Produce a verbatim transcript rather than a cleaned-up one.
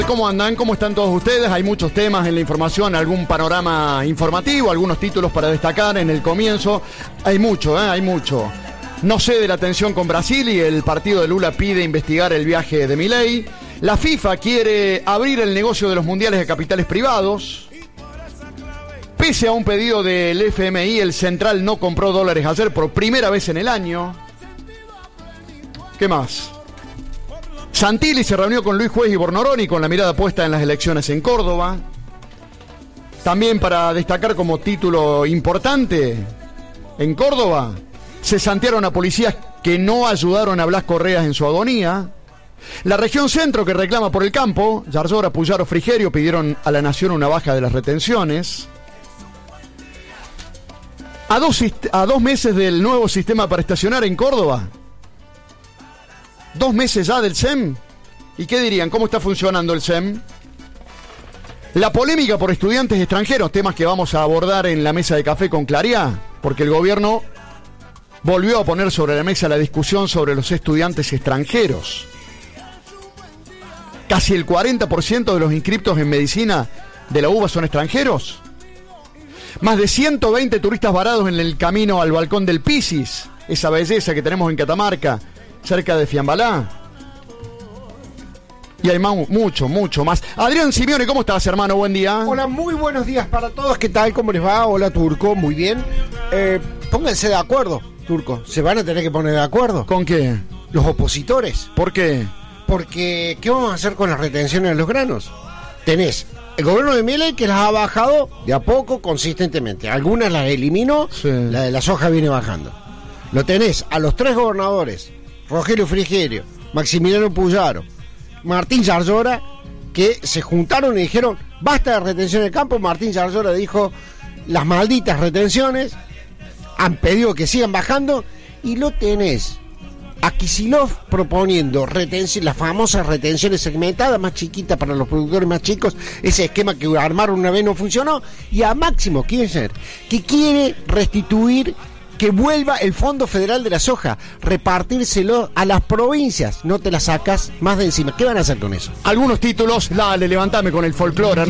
¿Cómo andan? ¿Cómo están todos ustedes? Hay muchos temas en la información, algún panorama informativo, algunos títulos para destacar en el comienzo. Hay mucho, ¿eh? Hay mucho. No cede la tensión con Brasil y el partido de Lula pide investigar el viaje de Milei. La FIFA quiere abrir el negocio de los mundiales de capitales privados. Pese a un pedido del F M I, el Central no compró dólares ayer por primera vez en el año. ¿Qué más? Santilli se reunió con Luis Juez y Bornoroni con la mirada puesta en las elecciones en Córdoba. También para destacar como título importante, en Córdoba se santearon a policías que no ayudaron a Blas Correas en su agonía. La región centro que reclama por el campo, Yarzora, Puyaro, Frigerio pidieron a la nación una baja de las retenciones. A dos, a dos meses del nuevo sistema para estacionar en Córdoba. Dos meses ya del S E M. ¿Y qué dirían? ¿Cómo está funcionando el S E M? La polémica por estudiantes extranjeros, temas que vamos a abordar en la mesa de café con Clariá, porque el gobierno volvió a poner sobre la mesa la discusión sobre los estudiantes extranjeros. Casi el cuarenta por ciento de los inscriptos en medicina de la U B A son extranjeros. Más de ciento veinte turistas varados en el camino al balcón del Pisis, esa belleza que tenemos en Catamarca, cerca de Fiambalá. Y hay más, mucho, mucho más. Adrián Simeone, ¿cómo estás, hermano? Buen día. Hola, muy buenos días para todos. ¿Qué tal? ¿Cómo les va? Hola, Turco. Muy bien. Eh, pónganse de acuerdo, Turco. Se van a tener que poner de acuerdo. ¿Con qué? Los opositores. ¿Por qué? Porque, ¿qué vamos a hacer con las retenciones de los granos? Tenés el gobierno de Milei que las ha bajado de a poco, consistentemente. Algunas las eliminó, sí. La de la soja viene bajando. Lo tenés a los tres gobernadores, Rogelio Frigerio, Maximiliano Puyaro, Martín Yarzora, que se juntaron y dijeron, basta de retención del campo. Martín Yarzora dijo, las malditas retenciones, han pedido que sigan bajando, y lo tenés a Kicillof proponiendo retención, las famosas retenciones segmentadas, más chiquitas para los productores más chicos, ese esquema que armaron una vez no funcionó, y a Máximo Kirchner, que quiere restituir, que vuelva el Fondo Federal de la Soja, repartírselo a las provincias, no te la sacas más de encima. ¿Qué van a hacer con eso? Algunos títulos, dale, levantame con el folclore.